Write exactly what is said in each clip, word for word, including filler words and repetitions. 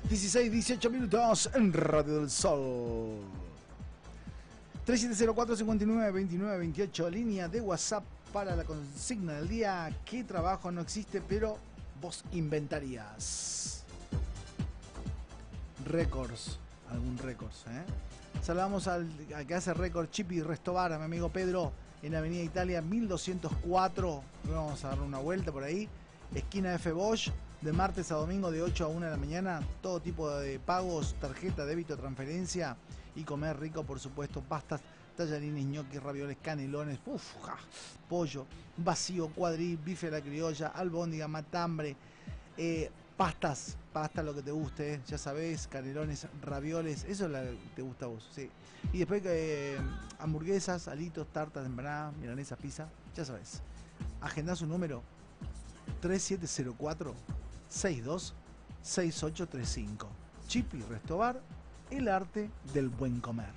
dieciséis, dieciocho minutos en Radio del Sol. tres siete cero cuatro, cinco nueve, dos nueve dos ocho, línea de WhatsApp para la consigna del día. ¿Qué trabajo no existe pero vos inventarías? Récords, algún récords, ¿eh? Saludamos al, al que hace récord Chipi Restobar, a mi amigo Pedro, en Avenida Italia mil doscientos cuatro. Vamos a dar una vuelta por ahí. Esquina F. Bosch, de martes a domingo de ocho a una de la mañana. Todo tipo de pagos, tarjeta, débito, transferencia. Y comer rico, por supuesto. Pastas, tallarines, ñoquis, ravioles, canelones, uf, ja, pollo, vacío, cuadril, bife a la criolla, albóndiga, matambre, eh, pastas, pasta lo que te guste, eh, ya sabés, canelones, ravioles, eso es lo que te gusta a vos, sí. Y después eh, hamburguesas, alitos, tartas, empanadas, milanesas, pizza, ya sabés. Agendá su número tres siete cero cuatro, seis dos seis ocho tres cinco. Chipi Restobar, el arte del buen comer.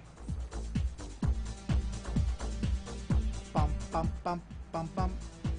Pam, pam, pam, pam, pam.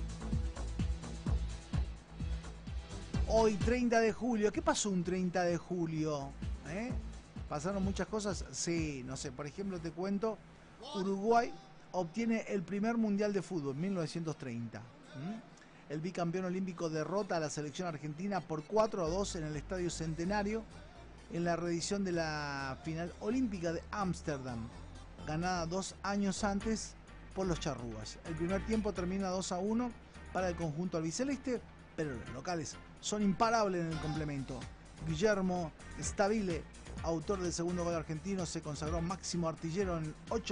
Hoy, treinta de julio. ¿Qué pasó un treinta de julio? ¿Eh? ¿Pasaron muchas cosas? Sí, no sé. Por ejemplo, te cuento, Uruguay obtiene el primer mundial de fútbol, mil novecientos treinta. ¿Mm? El bicampeón olímpico derrota a la selección argentina por cuatro a dos en el Estadio Centenario en la reedición de la final olímpica de Ámsterdam, ganada dos años antes por los charrúas. El primer tiempo termina dos a uno para el conjunto albiceleste, pero los locales son imparables en el complemento. Guillermo Stabile, autor del segundo gol argentino, se consagró máximo artillero en ocho